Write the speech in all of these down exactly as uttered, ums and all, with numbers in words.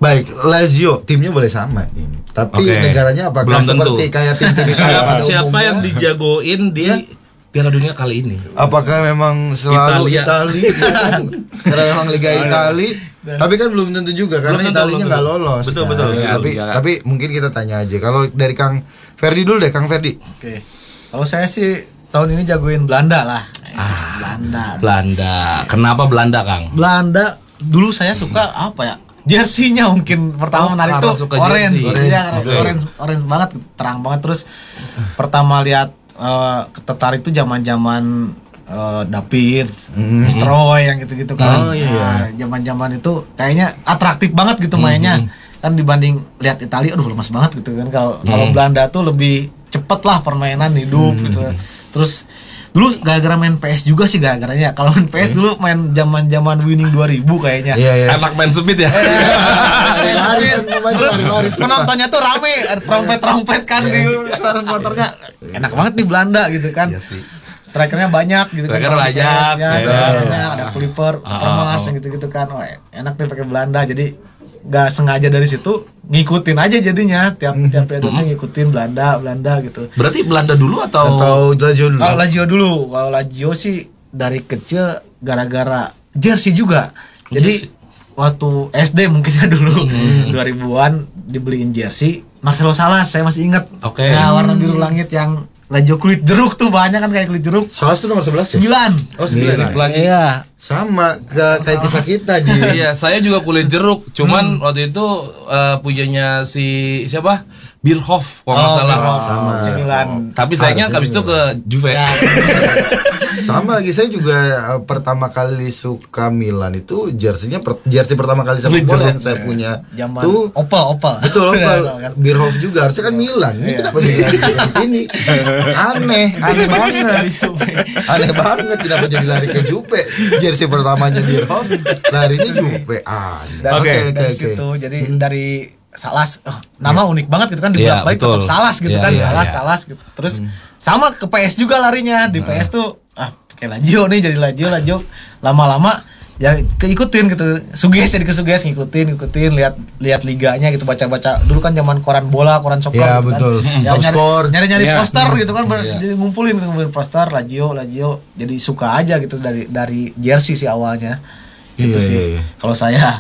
Baik, Lazio timnya boleh sama tim, tapi Oke. negaranya apakah Belum tentu. seperti kayak tim-tim Italia Siapa, pada siapa umumnya? yang dijagoin di Ya. Piala Dunia kali ini? Apakah memang selalu Italia. Itali? Karena memang Liga Itali, tapi kan belum tentu juga karena Belum tentu, Italinya belum nggak tentu. lolos. Betul, kan. betul. Ya, Ya, tapi Liga. tapi mungkin kita tanya aja. Kalau dari Kang Ferdi dulu deh, Kang Ferdi. Oke. Kalau saya sih tahun ini jagoin Belanda lah. Belanda. Belanda. Kenapa Belanda, Kang? Belanda dulu saya suka apa ya? Jersey-nya mungkin pertama Oh, menarik karena tuh suka orange. jersey. Iya, Orange, orange, orange, orange banget, terang banget. Terus pertama lihat eh, tertarik tuh zaman-zaman eh, David, mister Roy yang gitu-gitu kan. Oh, iya. Nah, zaman-zaman itu kayaknya atraktif banget gitu mainnya. Kan dibanding lihat Italia, aduh lemas banget gitu kan. Kalau kalau Belanda tuh lebih cepet lah permainan hidup gitu. Terus dulu gara-gara main P S juga sih gara-garanya. Kalau main P S dulu main zaman-zaman winning dua ribu kayaknya. Iya iya. Enak main sebit ya? Lari-lari kan, pemain Terus lari-lari semua. penontonnya tuh rame, ada trompet-trompet kan di suara supporternya. Enak banget nih Belanda gitu kan. Iya sih. Strikernya banyak gitu Striker kan. banyak, Ya, ya. strikernya ada Kliper, Ah, Permas ah, yang gitu-gitu kan. Wah, enak nih pakai Belanda. Jadi nggak sengaja dari situ ngikutin aja jadinya tiap tiap periodenya ngikutin Belanda Belanda gitu. Berarti Belanda dulu atau, Atau Lazio dulu. Kalau Lazio dulu, kalau Lazio sih dari kecil gara-gara jersey juga. Jadi Jersey. waktu S D mungkin ya dulu dua ribuan dibeliin jersey Marcelo Salas, saya masih ingat. Oke. Ya, warna biru langit yang Lazio kulit jeruk tuh banyak kan kayak kulit jeruk. Salas tuh nomor sebelas ya? Sembilan. Oh, sembilan. Mirip lagi. Iya. Sama ke kayak kisah kita di Iya, saya juga kulit jeruk. Cuman waktu itu eh, punyanya si siapa? Bierhoff kalau nggak salah. Bierhoff. Sama. Sembilan. Tapi sayangnya habis itu ke Juve. Ya, Sama lagi, saya juga uh, pertama kali suka Milan itu jersey-nya per, jersey pertama kali sepak bola yang saya punya zaman tuh Opel Opel. betul Opel Kan. Bierhoff juga, harusnya kan Milan. Ini kenapa jadi lari ke ini? Aneh, aneh banget. Aneh banget kenapa jadi lari ke Juve. Jersey pertamanya Bierhoff, larinya Juve. Aneh. Dan Oke, dari oke, oke. situ jadi dari Salas, oh, nama unik banget gitu kan, Iya, dibolak-balik betul. tetap Salas gitu Iya, kan, iya, Salas iya. Salas gitu. Terus sama ke P S juga larinya. Di P S tuh ah pakai Lazio nih, jadi Lazio Lazio lama-lama ya keikutin gitu. Suges jadi kesuges, ngikutin ngikutin lihat lihat liganya gitu, baca-baca. Dulu kan zaman koran bola, koran soccer Ya, gitu betul. kan. Top score. Nyari-nyari Iya. poster gitu kan, ber- Iya. jadi ngumpulin ngumpulin poster Lazio Lazio. Jadi suka aja gitu dari dari jersey sih awalnya. Gitu Iya, sih. iya, iya. Kalau saya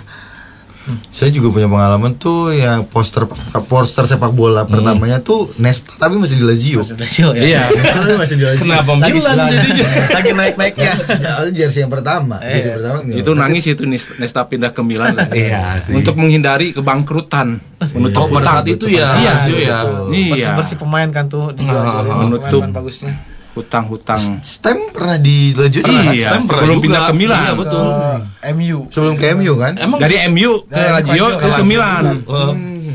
Saya juga punya pengalaman tuh yang poster poster sepak bola pertamanya tuh Nesta tapi masih di Lazio. Masih Lazio ya. Iya. Nesta masih di Lazio. Kenapa Milan jadinya? Lagi naik-naiknya. Soalnya jersey yang pertama, jersey pertama Milan. Itu nangis itu Nis- Nesta pindah ke Milan. Iya sih. Untuk menghindari kebangkrutan. Menutup pada saat itu ya. Iya, Lazio ya. Iya. Bersih pemain kan tuh di Ah, menutup. bagusnya. Hutang-hutang. Stem pernah di Lazio juga. Iya, Stem pernah sebelum juga. pindah ke Milan. Iya, betul. Ke M U. Sebelum ke M U kan? Emang Dari M U ke Dari Lazio Lazio terus ke ke Milan. Oh.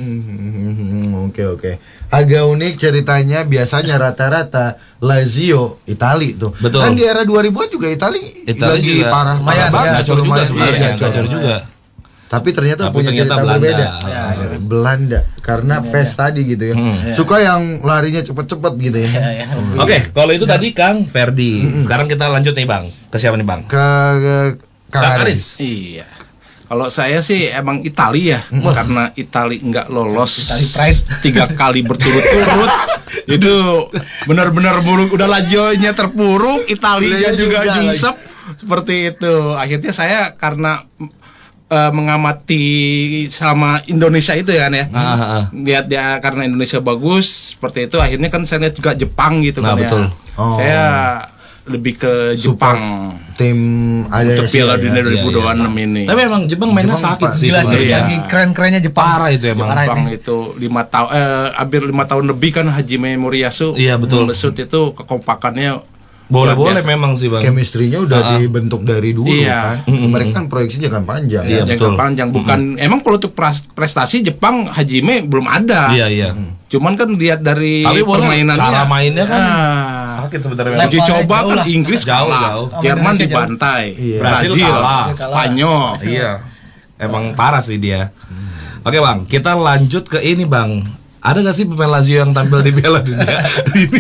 Hmm, Oke oke. Agak unik ceritanya, biasanya rata-rata Lazio Itali tuh. Betul. Kan di era dua ribuan juga Itali, Itali lagi juga parah lumayan, parah banget, Gacor juga lumayan, sebenarnya, iya, gacor gacor. juga. Tapi ternyata Tapi punya ternyata cerita Belanda. berbeda. Ya, Ya, Belanda karena pes tadi gitu ya. Suka yang larinya cepet-cepet gitu ya. Ya, ya. Oke, kalau itu tadi Kang Ferdi. Sekarang kita lanjut nih Bang. Ke siapa nih Bang? Ke, ke Kang Kang Aris. Iya. Kalau saya sih emang Italia ya, karena Italia nggak lolos Itali Pride. tiga kali berturut-turut. Itu benar-benar buruk. Udah Lazio-nya terpuruk, Italia Iya juga juga nyungsep seperti itu. Akhirnya saya karena eh, mengamati sama Indonesia itu ya kan ya, Ah, ah, ah. lihat dia karena Indonesia bagus seperti itu. Akhirnya kan saya lihat juga Jepang gitu Nah, kan betul. ya. Oh. Saya lebih ke Support Jepang tim ada untuk Piala Dunia dua ribu dua puluh enam Iya, ini. Tapi emang Jepang mainnya Jepang sakit pa- sih. Gila sih, sebenarnya. lagi keren-kerennya Jepang. Parah itu emang. Parah Jepang ini. itu lima tahun, eh, hampir lima tahun lebih kan Hajime Moriyasu. Iya, betul. Membesut itu kekompakannya Boleh-boleh luar biasa. memang sih Bang. chemistry-nya udah dibentuk dari dulu Iya. kan. Mereka kan proyeksi jangka panjang. Iya, Jangka betul. panjang. Bukan emang kalau untuk pras- prestasi Jepang Hajime belum ada. Iya, iya. Cuman kan lihat dari Tapi boleh, permainannya, cara mainnya kan ah, sakit sebenarnya. Level- uji coba jauh kan lah. Inggris Jauh, kalah, jauh. Sama Jerman Indonesia dibantai, Iya. Brasil Brazil kalah. Spanyol. Iya. Emang parah sih dia. Oke Bang, kita lanjut ke ini Bang. Ada gak sih pemain Lazio yang tampil di Piala Dunia ini?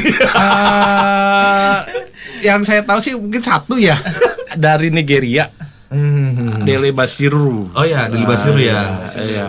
Eh, yang saya tahu sih mungkin satu ya dari Nigeria, Hmm. Dele Bashiru. Oh ya, Deli Basiru ya. Iya.